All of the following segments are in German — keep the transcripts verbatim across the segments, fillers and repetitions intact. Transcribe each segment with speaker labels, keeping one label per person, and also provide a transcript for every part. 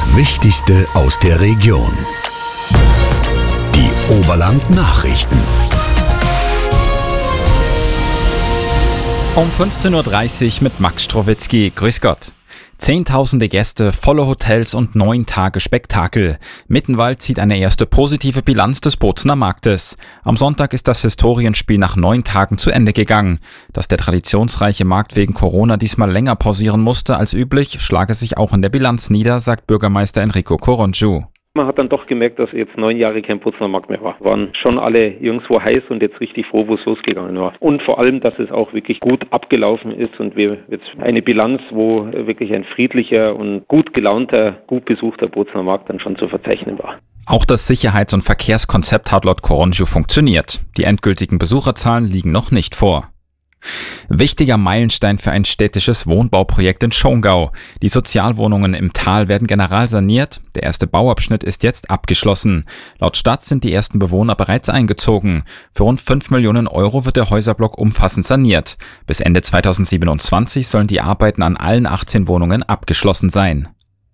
Speaker 1: Das Wichtigste aus der Region. Die Oberland-Nachrichten.
Speaker 2: Um fünfzehn Uhr dreißig mit Max Strowitzki. Grüß Gott. Zehntausende Gäste, volle Hotels und neun Tage Spektakel. Mittenwald zieht eine erste positive Bilanz des Bozener Marktes. Am Sonntag ist das Historienspiel nach neun Tagen zu Ende gegangen. Dass der traditionsreiche Markt wegen Corona diesmal länger pausieren musste als üblich, schlage sich auch in der Bilanz nieder, sagt Bürgermeister Enrico Koronju.
Speaker 3: Man hat dann doch gemerkt, dass jetzt neun Jahre kein Bozener Markt mehr war. Waren schon alle irgendwo heiß und jetzt richtig froh, wo es losgegangen war. Und vor allem, dass es auch wirklich gut abgelaufen ist und wir jetzt eine Bilanz, wo wirklich ein friedlicher und gut gelaunter, gut besuchter Bozener Markt dann schon zu verzeichnen war.
Speaker 2: Auch das Sicherheits- und Verkehrskonzept hat laut Koronju funktioniert. Die endgültigen Besucherzahlen liegen noch nicht vor. Wichtiger Meilenstein für ein städtisches Wohnbauprojekt in Schongau. Die Sozialwohnungen im Tal werden generalsaniert. Der erste Bauabschnitt ist jetzt abgeschlossen. Laut Stadt sind die ersten Bewohner bereits eingezogen. Für rund fünf Millionen Euro wird der Häuserblock umfassend saniert. Bis Ende zweitausendsiebenundzwanzig sollen die Arbeiten an allen achtzehn Wohnungen abgeschlossen sein.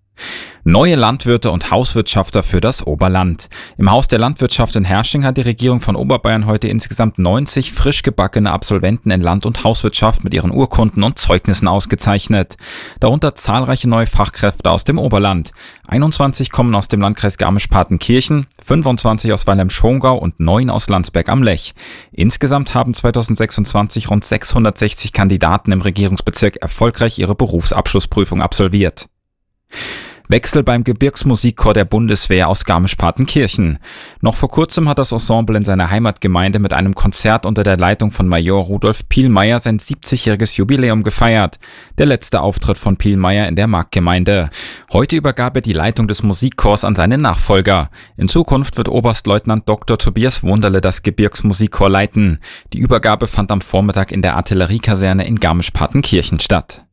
Speaker 2: Neue Landwirte und Hauswirtschafter für das Oberland. Im Haus der Landwirtschaft in Herrsching hat die Regierung von Oberbayern heute insgesamt neunzig frisch gebackene Absolventen in Land- und Hauswirtschaft mit ihren Urkunden und Zeugnissen ausgezeichnet. Darunter zahlreiche neue Fachkräfte aus dem Oberland. einundzwanzig kommen aus dem Landkreis Garmisch-Partenkirchen, fünfundzwanzig aus Weilheim-Schongau und neun aus Landsberg am Lech. Insgesamt haben zweitausendsechsundzwanzig rund sechshundertsechzig Kandidaten im Regierungsbezirk erfolgreich ihre Berufsabschlussprüfung absolviert. Wechsel beim Gebirgsmusikchor der Bundeswehr aus Garmisch-Partenkirchen. Noch vor kurzem hat das Ensemble in seiner Heimatgemeinde mit einem Konzert unter der Leitung von Major Rudolf Pielmeier sein siebzigjähriges Jubiläum gefeiert. Der letzte Auftritt von Pielmeier in der Marktgemeinde. Heute übergab er die Leitung des Musikchors an seinen Nachfolger. In Zukunft wird Oberstleutnant Doktor Tobias Wunderle das Gebirgsmusikchor leiten. Die Übergabe fand am Vormittag in der Artilleriekaserne in Garmisch-Partenkirchen statt.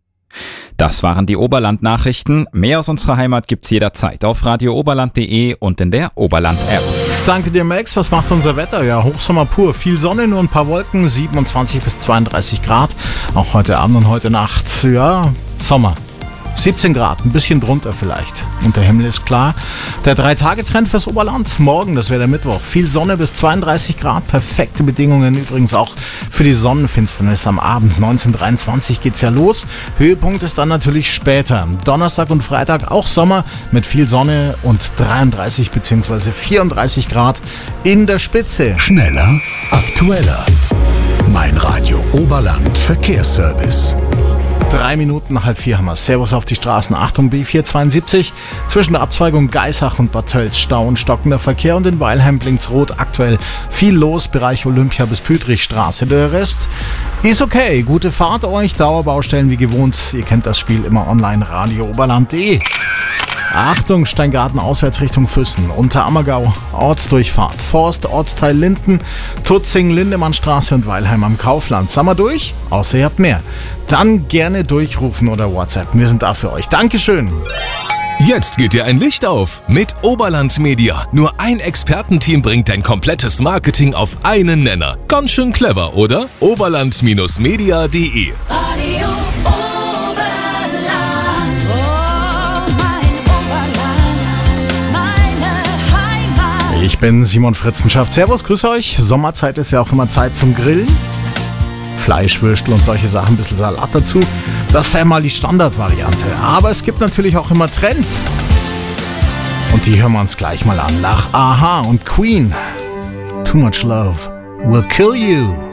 Speaker 2: Das waren die Oberland-Nachrichten. Mehr aus unserer Heimat gibt's jederzeit auf radio oberland punkt de und in der Oberland-App.
Speaker 4: Danke dir, Max. Was macht unser Wetter? Ja, Hochsommer pur. Viel Sonne, nur ein paar Wolken, siebenundzwanzig bis zweiunddreißig Grad. Auch heute Abend und heute Nacht. Ja, Sommer. siebzehn Grad, ein bisschen drunter vielleicht. Und der Himmel ist klar. Der drei-Tage-Trend fürs Oberland. Morgen, das wäre der Mittwoch. Viel Sonne bis zweiunddreißig Grad. Perfekte Bedingungen übrigens auch für die Sonnenfinsternis am Abend. neunzehn Uhr dreiundzwanzig geht's ja los. Höhepunkt ist dann natürlich später. Donnerstag und Freitag auch Sommer mit viel Sonne und dreiunddreißig bzw. vierunddreißig Grad in der Spitze.
Speaker 1: Schneller, aktueller. Mein Radio Oberland Verkehrsservice.
Speaker 4: Drei Minuten, halb vier haben wir. Servus auf die Straßen. Achtung, B vierhundertzweiundsiebzig. Zwischen der Abzweigung Geisach und Bad Tölz Stau und stockender Verkehr und in Weilheim blinkt's rot. Aktuell viel los, Bereich Olympia bis Pütrichstraße. Der Rest ist okay. Gute Fahrt euch. Dauerbaustellen wie gewohnt. Ihr kennt das Spiel immer online. radio oberland punkt de. Achtung, Steingarten auswärts Richtung Füssen, Unterammergau, Ortsdurchfahrt, Forst, Ortsteil Linden, Tutzing, Lindemannstraße und Weilheim am Kaufland. Sind wir durch? Außer ihr habt mehr. Dann gerne durchrufen oder WhatsApp. Wir sind da für euch. Dankeschön.
Speaker 5: Jetzt geht dir ein Licht auf mit Oberland Media. Nur ein Expertenteam bringt dein komplettes Marketing auf einen Nenner. Ganz schön clever, oder? oberland Media punkt de.
Speaker 4: Ich bin Simon Fritzenschaft. Servus, grüß euch. Sommerzeit ist ja auch immer Zeit zum Grillen. Fleischwürstel und solche Sachen, ein bisschen Salat dazu. Das wäre mal die Standardvariante. Aber es gibt natürlich auch immer Trends. Und die hören wir uns gleich mal an. Nach Aha und Queen. Too much love will kill you.